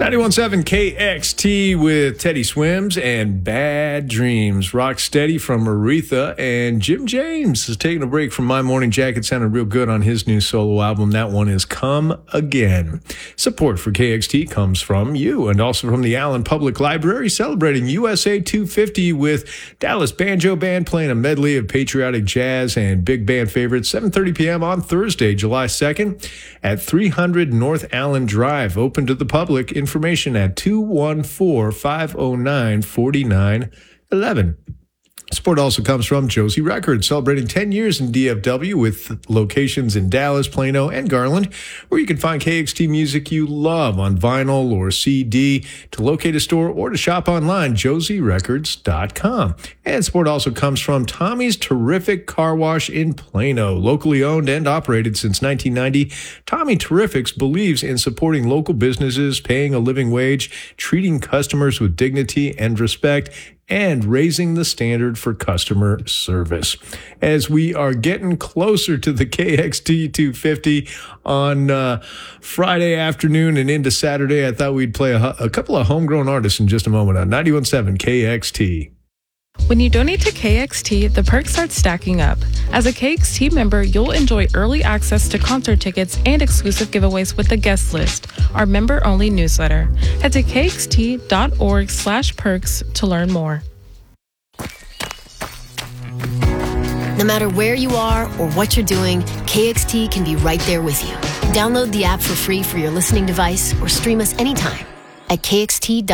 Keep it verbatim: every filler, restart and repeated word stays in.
ninety-one point seven K X T with Teddy Swims and Bad Dreams. Rock Steady from Aretha, and Jim James is taking a break from My Morning Jacket. Sounded real good on his new solo album. That one is Come Again. Support for K X T comes from you and also from the Allen Public Library, celebrating U S A two fifty with Dallas Banjo Band playing a medley of patriotic jazz and big band favorites, seven thirty p.m. on Thursday, July second at three hundred North Allen Drive. Open to the public. Information at two one four, five oh nine, four nine one one. Support also comes from Josie Records, celebrating ten years in D F W with locations in Dallas, Plano, and Garland, where you can find K X T music you love on vinyl or C D. To locate a store or to shop online, josie records dot com. And support also comes from Tommy's Terrific Car Wash in Plano, locally owned and operated since nineteen ninety. Tommy Terrifics believes in supporting local businesses, paying a living wage, treating customers with dignity and respect, and raising the standard for customer service. As we are getting closer to the K X T two fifty on uh, Friday afternoon and into Saturday, I thought we'd play a, a couple of homegrown artists in just a moment on ninety-one point seven K X T. When you donate to K X T, the perks start stacking up. As a K X T member, you'll enjoy early access to concert tickets and exclusive giveaways with the guest list, our member-only newsletter. Head to kxt.org slash perks to learn more. No matter where you are or what you're doing, K X T can be right there with you. Download the app for free for your listening device or stream us anytime at kxt.org